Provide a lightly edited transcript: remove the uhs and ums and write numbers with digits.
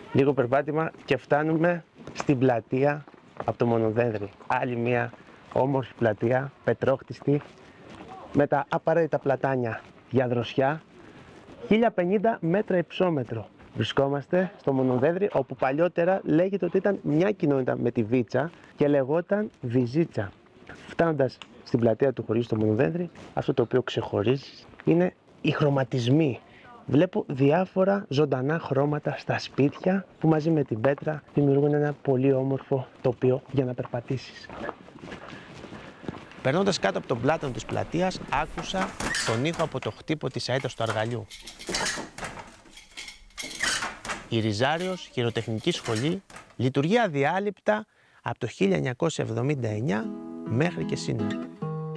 Λίγο περπάτημα και φτάνουμε στην πλατεία από το Μονοδένδρη. Άλλη μια όμορφη πλατεία, πετρόχτιστη, με τα απαραίτητα πλατάνια για δροσιά. 1050 μέτρα υψόμετρο. Βρισκόμαστε στο Μονοδένδρη, όπου παλιότερα λέγεται ότι ήταν μια κοινότητα με τη Βίτσα και λεγόταν Βυζίτσα. Φτάνοντας στην πλατεία του χωριού στο Μονοδένδρη, αυτό το οποίο ξεχωρίζει είναι οι χρωματισμοί. Βλέπω διάφορα ζωντανά χρώματα στα σπίτια που μαζί με την πέτρα δημιουργούν ένα πολύ όμορφο τοπίο για να περπατήσεις. Περνώντας κάτω από τον πλάτανο της πλατείας, άκουσα τον ήχο από το χτύπο της σαΐτας του αργαλιού. Η Ριζάριος Χειροτεχνική Σχολή λειτουργεί αδιάλειπτα από το 1979 μέχρι και σήμερα.